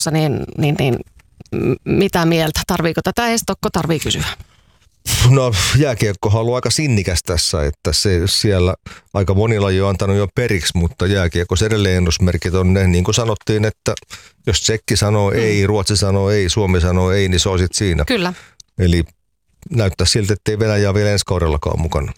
niin mitä mieltä? Tarviiko tätä edes Tokko tarvii kysyä? No jääkiekkohan on ollut aika sinnikäs tässä, että se siellä aika moni laji on antanut jo periksi, mutta jääkiekossa edelleen ennusmerkit on ne, niin kuin sanottiin, että jos Tsekki sanoo ei, Ruotsi sanoo ei, Suomi sanoo ei, niin se on sitten siinä. Kyllä. Eli näyttää siltä, ettei Venäjä ole vielä ensi kaudellakaan mukana.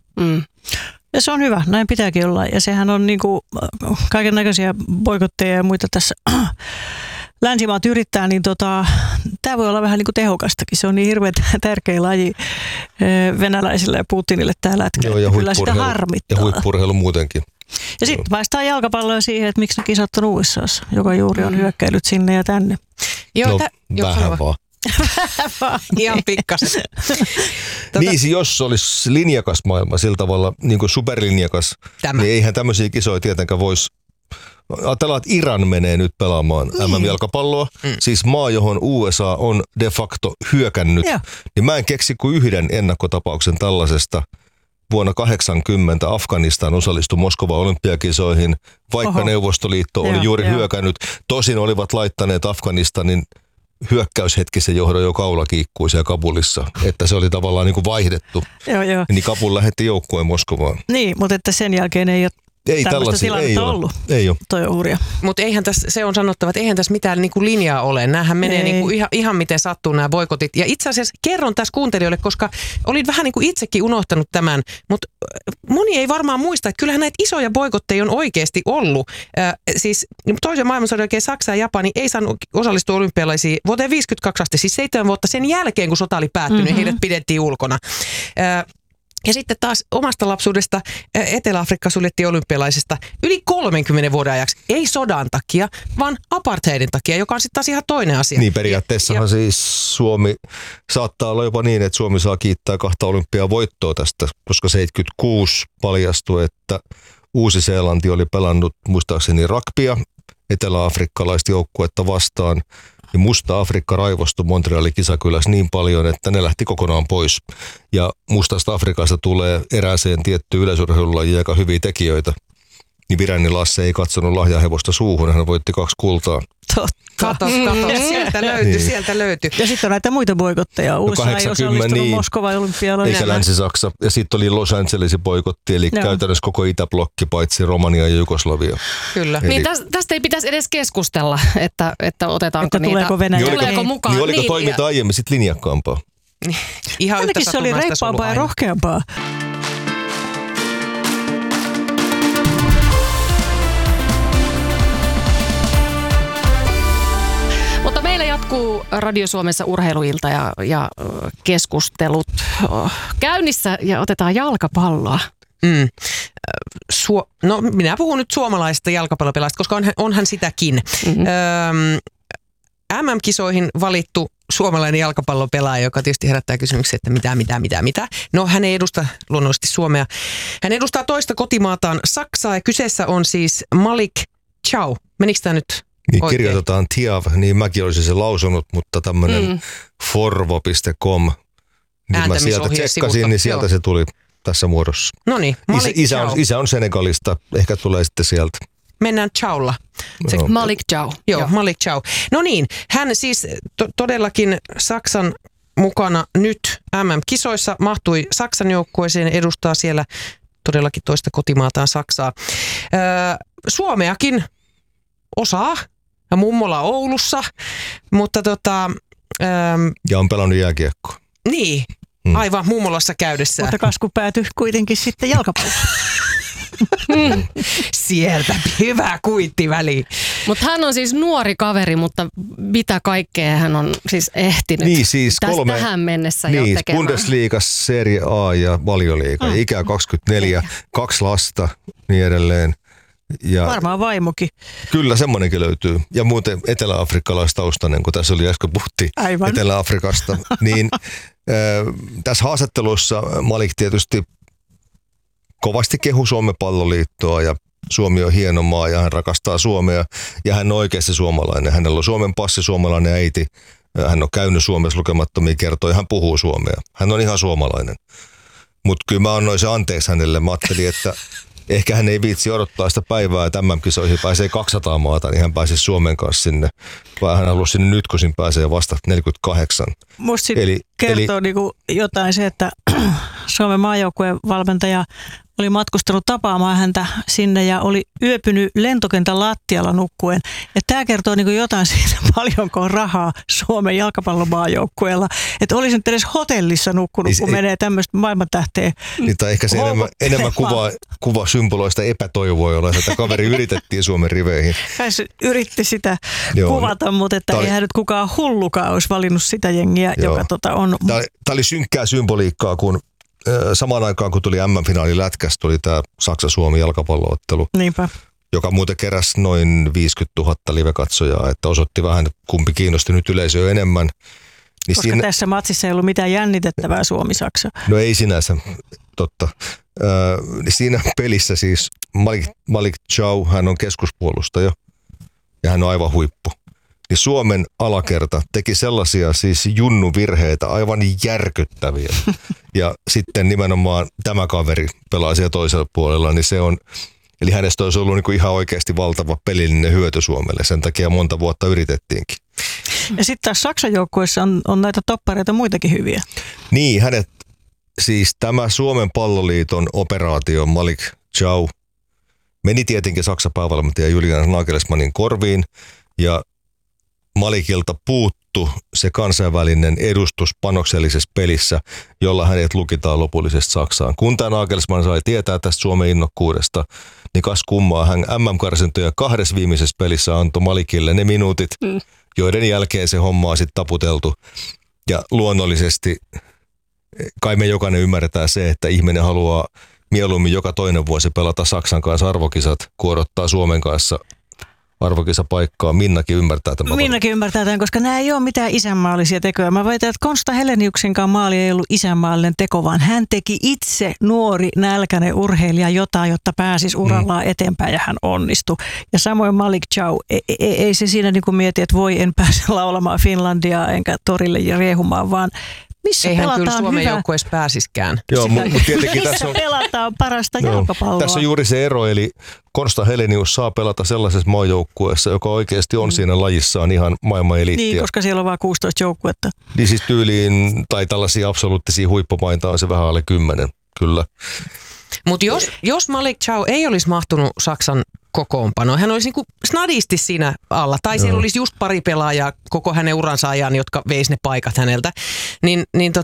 Ja se on hyvä, näin pitääkin olla. Ja sehän on niinku kaiken näköisiä boikotteja ja muita tässä länsimaat yrittää, niin tämä voi olla vähän niin kuin tehokastakin. Se on niin hirveän tärkeä laji venäläisille ja Putinille tällä hetkellä. Joo, kyllä sitä harmittaa. Ja huippu-urheilu muutenkin. Ja sitten päästään jalkapalloon siihen, että miksi ne kisat on USAssa, joka juuri on hyökkäillyt sinne ja tänne. Joo, vähän vaan. Ihan pikkasen. Niin, jos olisi linjakas maailma sillä tavalla, niin kuin superlinjakas, niin eihän tämmöisiä kisoja tietenkään voisi. Ajatellaan, että Iran menee nyt pelaamaan MM-jalkapalloa, siis maa, johon USA on de facto hyökännyt. Niin mä en keksi kuin yhden ennakkotapauksen tällaisesta. Vuonna 1980 Afganistan osallistui Moskovan olympiakisoihin, vaikka Neuvostoliitto oli juuri hyökännyt. Tosin olivat laittaneet Afganistanin hyökkäyshetkisen johdon jo kaulakiikkuun siellä Kabulissa, että se oli tavallaan niin kuin vaihdettu. Joo. Niin Kabul lähetti joukkueen Moskovaan. Niin, mutta että sen jälkeen ei ole tällaista tilannetta ollut. Ei ole. Toi on hurja. Mutta se on sanottava, että eihän tässä mitään niinku linjaa ole. Nämähän menee niinku ihan miten sattuu nämä boikotit. Ja itse asiassa kerron tässä kuuntelijoille, koska olin vähän niin kuin itsekin unohtanut tämän, mutta moni ei varmaan muista, että kyllähän näitä isoja boikotteja on oikeasti ollut. Siis toisen maailmansodan jälkeen Saksa ja Japani ei saanut osallistua olympialaisiin vuoteen 1952 asti, siis 7 vuotta sen jälkeen, kun sota oli päättynyt, heidät pidettiin ulkona. Ja sitten taas omasta lapsuudesta Etelä-Afrikka suljettiin olympialaisista yli 30 vuoden ajaksi. Ei sodan takia, vaan apartheidin takia, joka on sitten taas ihan toinen asia. Niin periaatteessahan siis Suomi saattaa olla jopa niin, että Suomi saa kiittää 2 olympiavoittoa tästä, koska 76 paljastui, että Uusi-Seelanti oli pelannut muistaakseni rugbya etelä-afrikkalaista joukkuetta vastaan. Ja Musta Afrikka raivostui Montrealin kisakylässä niin paljon, että ne lähti kokonaan pois. Ja Mustasta Afrikasta tulee erääseen tiettyyn yleisurheilulajiin aika hyviä tekijöitä. Niin Viräni Lasse ei katsonut lahjahevosta suuhun, hän voitti 2 kultaa. Kato, sieltä löytyi. Ja sitten on näitä muita boikotteja. USA ei osallistunut Moskovan olympialaisiin. Eikä Länsi-Saksa. Ja sitten oli Los Angelesin boikotti, eli käytännössä koko Itäblokki, paitsi Romania ja Jugoslavia. Kyllä. Eli niin tästä ei pitäisi edes keskustella, että otetaanko että niitä. tuleeko Venäjä? Tuleeko mukaan? Niin oliko toiminta aiemmin sitten linjakkaampaa? Ihan yhtä ainakin se oli reippaampaa ja rohkeampaa. Mutta meillä jatkuu Radio Suomessa urheiluilta ja keskustelut käynnissä ja otetaan jalkapalloa. No minä puhun nyt suomalaisesta jalkapallopelaajasta, koska onhan sitäkin. MM-kisoihin valittu suomalainen jalkapallopelaaja, joka tietysti herättää kysymyksiä, että mitä. No hän ei edusta luonnollisesti Suomea. Hän edustaa toista kotimaataan Saksaa ja kyseessä on siis Malik Thiaw. Menikö tämä nyt niin oikein? Kirjoitetaan Thiaw, niin mäkin olisin se lausunut, mutta tämmöinen forvo.com, niin mä sieltä tsekkasin, niin sieltä se tuli tässä muodossa. No niin, isä on Senegalista, ehkä tulee sitten sieltä. Mennään Thiawlla. Malik Thiaw. Joo, Malik Thiaw. No niin, hän siis todellakin Saksan mukana nyt MM-kisoissa mahtui Saksan joukkueeseen, edustaa siellä todellakin toista kotimaataan Saksaa. Suomeakin osaa ja mummola Oulussa, mutta ja on pelannut jääkiekkoa. Niin, aivan mummolassa käydessään. Mutta kasku päätyi kuitenkin sitten jalkapalloon. Sieltä hyvä kuitti väliin. Mutta hän on siis nuori kaveri, mutta mitä kaikkea hän on siis ehtinyt niin, siis tähän mennessä jo tekemään. Bundesliga, Serie A ja Valioliiga. Ikä 24, 2 lasta, niin edelleen. Ja varmaan vaimokin. Kyllä, semmoinenkin löytyy. Ja muuten etelä-afrikkalaistaustainen, kun tässä oli äsken puhuttiin Etelä-Afrikasta. Niin tässä haastattelussa Malik tietysti kovasti kehu Suomen palloliittoa ja Suomi on hieno maa ja hän rakastaa Suomea ja hän on oikeasti suomalainen. Hänellä on Suomen passi, suomalainen äiti. Hän on käynyt Suomessa lukemattomia kertoja ja hän puhuu suomea. Hän on ihan suomalainen. Mutta kyllä mä annoin se anteeksi hänelle. Mä ajattelin, että ehkä hän ei viitsi odottaa sitä päivää, että MM-kisoihin pääsee 200 maata, niin hän pääsisi Suomen kanssa sinne. Vaan hän halusi sinne nyt, kun siinä pääsee vasta 48. Musta kertoo niinku jotain se, että Suomen maajoukkueen valmentaja oli matkustanut tapaamaan häntä sinne ja oli yöpynyt lentokentän lattialla nukkuen. Tämä kertoo niinku jotain siitä, paljonko on rahaa Suomen jalkapallomaajoukkueella. Että olisi nyt edes hotellissa nukkunut, kun menee tämmöistä maailmantähteä. Niin, tai ehkä se enemmän kuva symboloista epätoivoa, jolla sitä kaveri yritettiin Suomen riveihin. Kai se yritti sitä kuvata, mutta että eihän nyt kukaan hullukaan olisi valinnut sitä jengiä, joka on... Tämä oli synkkää symboliikkaa, kun samaan aikaan, kun tuli MM-finaali lätkästä, tuli tämä Saksa-Suomi jalkapalloottelu. Niinpä. Joka muuten keräsi noin 50 000 live-katsojaa, että osoitti vähän, kumpi kiinnosti nyt yleisöä enemmän. Niin koska tässä matsissa ei ollut mitään jännitettävää Suomi-Saksa. No ei sinänsä, totta. Siinä pelissä siis Malik Chow, hän on keskuspuolustaja ja hän on aivan huippu. Niin Suomen alakerta teki sellaisia siis junnuvirheitä, aivan järkyttäviä. Ja sitten nimenomaan tämä kaveri pelaa siellä toisella puolella, niin se on, eli hänestä olisi ollut niin kuin ihan oikeasti valtava pelillinen hyöty Suomelle. Sen takia monta vuotta yritettiinkin. Ja sitten taas Saksan joukkueessa on näitä toppareita muitakin hyviä. Niin, siis tämä Suomen palloliiton operaatio Malik Chow meni tietenkin Saksan päävalmentaja Julian Nagelsmannin korviin ja Malikilta puuttu se kansainvälinen edustus panoksellisessa pelissä, jolla hänet lukitaan lopullisesti Saksaan. Kun tämä Nagelsmann sai tietää tästä Suomen innokkuudesta, niin kas kummaa hän MM-karsintojen 2 viimeisessä pelissä antoi Malikille ne minuutit, joiden jälkeen se homma on sitten taputeltu. Ja luonnollisesti kai me jokainen ymmärretään se, että ihminen haluaa mieluummin joka toinen vuosi pelata Saksan kanssa arvokisat, kun odottaa Suomen kanssa arvokisapaikkaa. Minnakin ymmärtää tämän. Minnakin ymmärtää tämän, koska nämä ei ole mitään isänmaallisia tekoja. Mä väitän, että Konsta Heleniuksenkaan maali ei ollut isänmaallinen teko, vaan hän teki itse nuori nälkäinen urheilija jotain, jotta pääsisi urallaan eteenpäin ja hän onnistui. Ja samoin Malik Chow, ei se siinä niin kuin mieti, että voi en pääse laulamaan Finlandia enkä torille ja riehumaan, vaan missä eihän pelataan kyllä Suomen hyvä. joukkueessa pääsiskään. Joo, mutta tietenkin tässä on, pelataan parasta jalkapalloa. Tässä on juuri se ero, eli Konsta Helenius saa pelata sellaisessa maajoukkueessa, joka oikeasti on siinä lajissaan ihan maailman eliittiä. Niin, koska siellä on vain 16 joukkuetta. Niin siis tyyliin, tai tällaisia absoluuttisia huippumaita on se vähän alle 10, kyllä. Mutta jos Malik Chow ei olisi mahtunut Saksan kokoonpanoon, hän olisi niinku snadisti siinä alla, tai siellä olisi just pari pelaajaa koko hänen uransa ajan, jotka veisi ne paikat häneltä, niin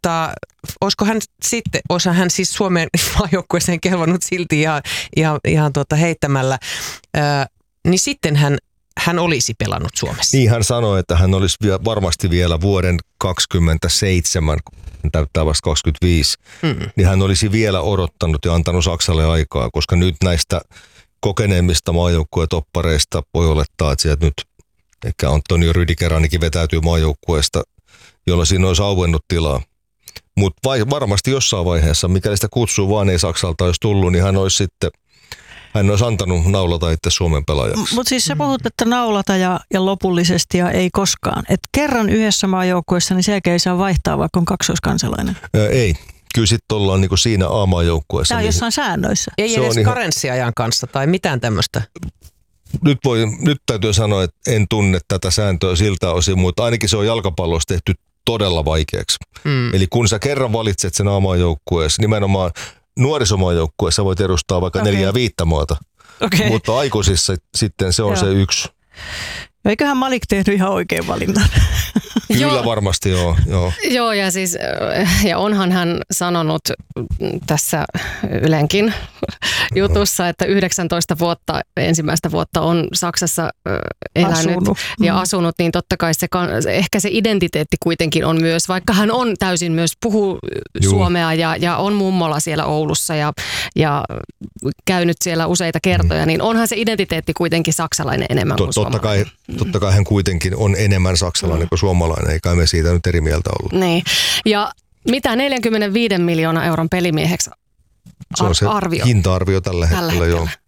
olisiko hän siis Suomen maajoukkueeseen kelvannut silti ihan heittämällä, niin sitten hän olisi pelannut Suomessa. Niin hän sanoi, että hän olisi varmasti vielä vuoden 27, täyttää vasta 25, niin hän olisi vielä odottanut ja antanut Saksalle aikaa, koska nyt näistä kokeneemmista maajoukkuetoppareista voi olettaa, että sieltä nyt ehkä Antonio Rüdiger ainakin vetäytyy maajoukkueesta, jolla siinä olisi auennut tilaa. Mutta varmasti jossain vaiheessa, mikäli sitä kutsuu vaan ei Saksalta olisi tullut, niin hän olisi antanut naulata itse Suomen pelaajaksi. Mutta siis sä puhut, että naulata ja lopullisesti ja ei koskaan. Että kerran yhdessä maajoukkueessa, niin sen ei saa vaihtaa, vaikka on kaksoiskansalainen. Ei. Kyllä sitten ollaan niinku siinä A-maajoukkueessa. Tämä on jossain säännöissä. Ei edes karenssiajan kanssa tai mitään tämmöistä. Nyt täytyy sanoa, että en tunne tätä sääntöä siltä osin, mutta ainakin se on jalkapallossa tehty todella vaikeaksi. Eli kun sä kerran valitset sen A-maajoukkueessa, nimenomaan nuorisomaajoukkueessa voit edustaa vaikka 4-5 maata, mutta aikuisissa sitten se on se yksi. Eiköhän Malik tehnyt ihan oikein valinnan. Kyllä varmasti joo. Joo, ja onhan hän sanonut tässä Ylenkin jutussa, että 19 vuotta, ensimmäistä vuotta on Saksassa elänyt ja asunut, niin totta kai ehkä se identiteetti kuitenkin on myös, vaikka hän on täysin myös puhuu suomea ja on mummola siellä Oulussa ja käynyt siellä useita kertoja, niin onhan se identiteetti kuitenkin saksalainen enemmän kuin suomalainen. Totta kai hän kuitenkin on enemmän saksalainen kuin suomalainen, eikä me siitä nyt eri mieltä ollut. Niin, ja mitä 45 miljoonan euron pelimieheksi se on se arvio? Hinta-arvio tällä hetkellä, joo.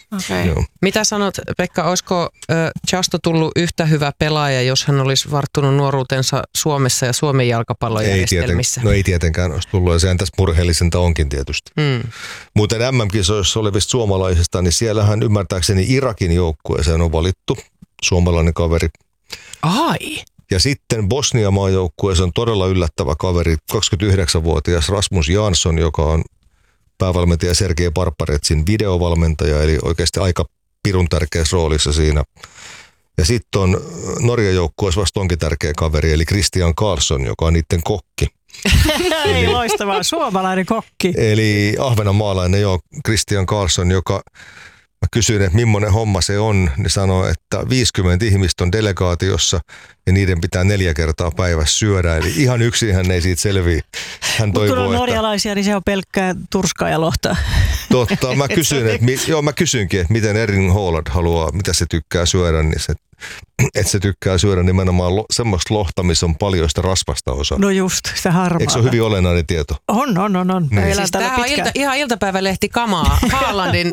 Okay. Mitä sanot, Pekka, olisiko Chasto tullut yhtä hyvä pelaaja, jos hän olisi varttunut nuoruutensa Suomessa ja Suomen jalkapallojärjestelmissä? Ei tietenkään olisi tullut, ja sehän tässä murheellisinta onkin tietysti. Muuten MM-kisoissa olevista suomalaisista, niin siellähän ymmärtääkseni Irakin joukkueeseen on valittu suomalainen kaveri. Ai! Ja sitten Bosnia-maajoukkueessa on todella yllättävä kaveri, 29-vuotias Rasmus Jansson, joka on päävalmentaja Sergei Barbaretsin videovalmentaja, eli oikeasti aika pirun tärkeässä roolissa siinä. Ja sitten on Norjan joukkueessa vasta onkin tärkeä kaveri, eli Christian Karlsson, joka on niiden kokki. Ei loistavaa, suomalainen kokki. Eli ahvenanmaalainen, Christian Karlsson, joka... Mä kysyin, että millainen homma se on, niin sanoi, että 50 ihmistä on delegaatiossa ja niiden pitää 4 kertaa päivässä syödä. Eli ihan yksin hän ei siitä selviä. Hän toivoo, kun on norjalaisia, niin se on pelkkää turskaa ja lohtaa. Totta, mä kysyinkin, että miten Erin Haaland haluaa, mitä se tykkää syödä, niin se tykkää syödä nimenomaan semmoista lohta, missä on paljon sitä rasvasta osaa. No just, sitä harmaata. Eikö se ole hyvin olennainen tieto? On. Niin. Siis tämä on ihan iltapäivälehti kamaa. Haalandin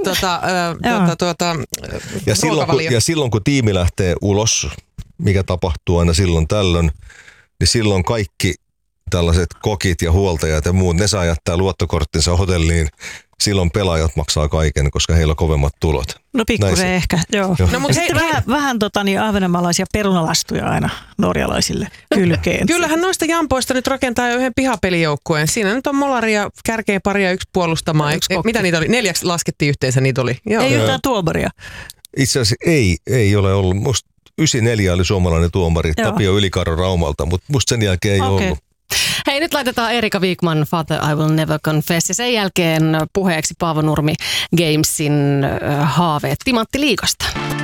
ja silloin kun tiimi lähtee ulos, mikä tapahtuu aina silloin tällöin, niin silloin kaikki tällaiset kokit ja huoltajat ja muut, ne saa jättää luottokorttinsa hotelliin. Silloin pelaajat maksaa kaiken, koska heillä on kovemmat tulot. No pikkusen ehkä, joo. No, mutta sitten vähän ahvenanmaalaisia perunalastuja aina norjalaisille kylkeen. Kyllähän noista jampoista nyt rakentaa jo yhden pihapelijoukkueen. Siinä nyt on Molaria, kärkeä paria, yksi puolustamaan. Mitä niitä oli? 4 laskettiin yhteensä, niitä oli. Joo. Ei yhtään tuomaria. Itse asiassa ei ole ollut. Musta 94 oli suomalainen tuomari, Tapio Ylikarro Raumalta, mutta musta sen jälkeen ei ollut. Hei, nyt laitetaan Erika Wigman, Father I Will Never Confess, ja sen jälkeen puheeksi Paavo Nurmi Gamesin haaveet Timanttiliigasta.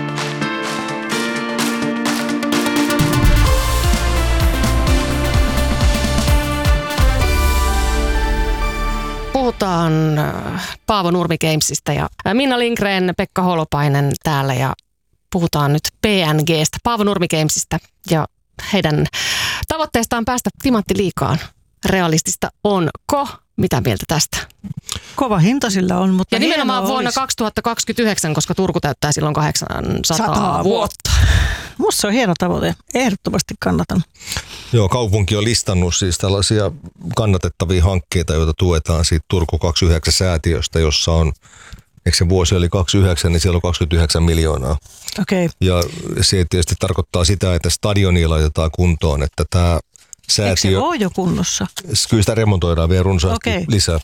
Puhutaan Paavo Nurmi Gamesista ja Minna Lindgren, Pekka Holopainen täällä, ja puhutaan nyt PNGstä, Paavo Nurmi Gamesista, ja heidän tavoitteestaan päästä Timanttiliigaan. Realistista onko? Mitä mieltä tästä? Kova hinta sillä on, mutta ja nimenomaan vuonna 2029, koska Turku täyttää silloin 800 vuotta. Musta se on hieno tavoite. Ehdottomasti kannatan. Joo, kaupunki on listannut siis tällaisia kannatettavia hankkeita, joita tuetaan siitä Turku 29-säätiöstä, jossa on, eikö se vuosi oli 29, niin siellä on 29 miljoonaa. Okay. Ja se tietysti tarkoittaa sitä, että stadionia laitetaan kuntoon, että tämä säätiö... Eikö se ole jo kunnossa? Kyllä sitä remontoidaan vielä runsaasti lisää.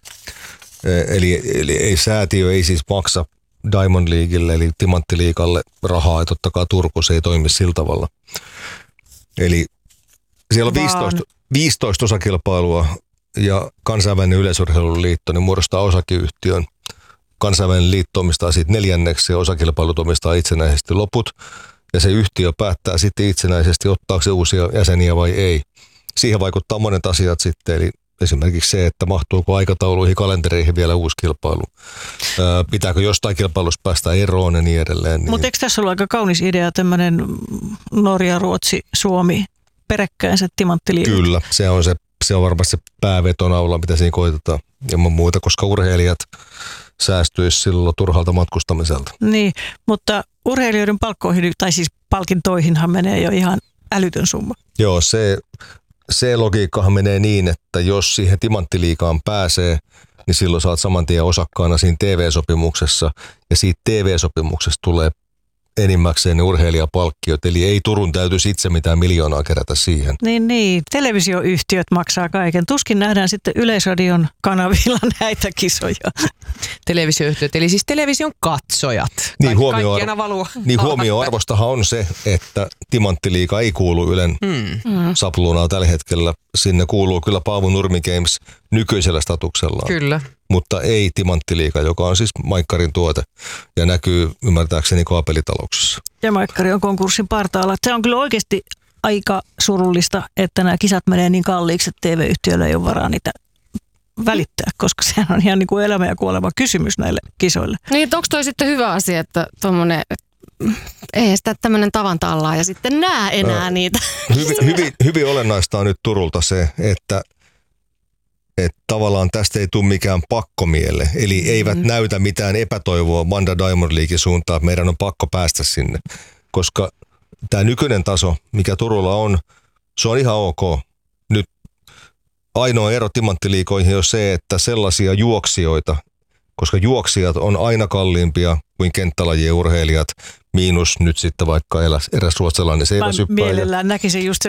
Eli ei säätiö ei siis maksa Diamond Leaguelle eli Timanttiliigalle rahaa, ja totta kai Turku se ei toimi sillä tavalla. Eli siellä on 15 osakilpailua ja kansainvälinen yleisurheiluliitto niin muodostaa osakeyhtiön. Kansainvälinen liitto omistaa siitä 4 ja osakilpailut omistaa itsenäisesti loput. Ja se yhtiö päättää sitten itsenäisesti, ottaako se uusia jäseniä vai ei. Siihen vaikuttaa monet asiat sitten, eli esimerkiksi se, että mahtuuko aikatauluihin, kalentereihin vielä uusi kilpailu. Pitääkö jostain kilpailusta päästä eroon ja niin edelleen. Niin. Mutta eikö tässä ollut aika kaunis idea, tämmöinen Norja, Ruotsi, Suomi, peräkkäin se Timanttiliiga? Kyllä, se on varmasti se päävetonaula, mitä siinä koitetaan ilman muuta, koska urheilijat säästyisi silloin turhalta matkustamiselta. Niin, mutta urheilijoiden palkkoihin, tai siis palkintoihinhan menee jo ihan älytön summa. Joo, se logiikkahan menee niin, että jos siihen Timanttiliigaan pääsee, niin silloin saat saman tien osakkaana siinä TV-sopimuksessa, ja siitä TV-sopimuksesta tulee enimmäkseen ne urheilijapalkkiot, eli ei Turun täytyisi itse mitään miljoonaa kerätä siihen. Niin, televisioyhtiöt maksaa kaiken. Tuskin nähdään sitten Yleisradion kanavilla näitä kisoja. Televisioyhtiöt, eli siis television katsojat. Niin, huomioarvostahan on se, että Timanttiliiga ei kuulu Ylen sapluunaa tällä hetkellä. Sinne kuuluu kyllä Paavo Nurmi Games nykyisellä statuksellaan. Kyllä. Mutta ei Timanttiliiga, joka on siis Maikkarin tuote ja näkyy ymmärtääkseni kaapelitalouksissa. Ja Maikkari on konkurssin partaalla. Se on kyllä oikeasti aika surullista, että nämä kisat menee niin kalliiksi, että TV-yhtiöillä ei ole varaa niitä välittää, koska sehän on ihan niin kuin elämä ja kuolema kysymys näille kisoille. Niin, onko toi sitten hyvä asia, että tuommoinen, ei sitä tämmöinen tavan tallaa ja sitten näe enää niitä. Hyvin olennaista on nyt Turulta se, että että tavallaan tästä ei tule mikään pakkomielle. Eli eivät näytä mitään epätoivoa Manda Diamond Leaguein suuntaan, että meidän on pakko päästä sinne. Koska tämä nykyinen taso, mikä Turulla on, se on ihan ok. Nyt ainoa ero timanttiliigoihin on se, että sellaisia juoksijoita, koska juoksijat on aina kalliimpia kuin kenttälajien urheilijat, miinus nyt sitten vaikka eräs ruotsalainen seiväshyppääjä. Mielellään näkisin just